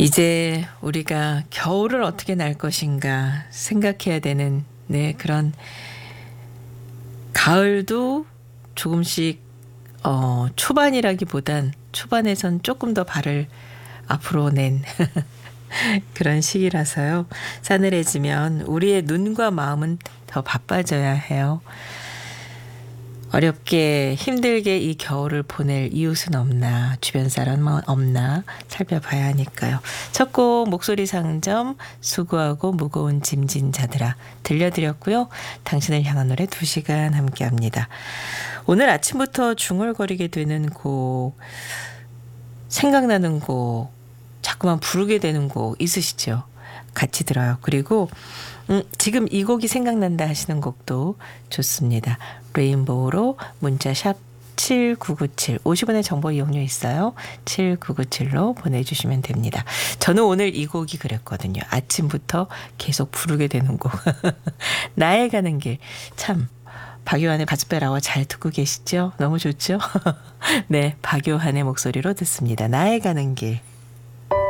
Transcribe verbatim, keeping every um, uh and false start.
이제 우리가 겨울을 어떻게 날 것인가 생각해야 되는 네, 그런 가을도 조금씩 어, 초반이라기보단 초반에선 조금 더 발을 앞으로 낸 그런 시기라서요. 싸늘해지면 우리의 눈과 마음은 더 바빠져야 해요. 어렵게 힘들게 이 겨울을 보낼 이웃은 없나, 주변 사람은 없나 살펴봐야 하니까요. 첫 곡 목소리 상점 수고하고 무거운 짐진 자들아 들려드렸고요. 당신을 향한 노래 두 시간 함께합니다. 오늘 아침부터 중얼거리게 되는 곡, 생각나는 곡, 자꾸만 부르게 되는 곡 있으시죠? 같이 들어요. 그리고 음, 지금 이 곡이 생각난다 하시는 곡도 좋습니다. 레인보우로 문자 샵 칠구구칠 오십 원의 정보 이용료 있어요. 칠구구칠로 보내주시면 됩니다. 저는 오늘 이 곡이 그랬거든요. 아침부터 계속 부르게 되는 곡. 나의 가는 길. 참 박요한의 바스페라워 잘 듣고 계시죠? 너무 좋죠? 네, 박요한의 목소리로 듣습니다. 나의 가는 길.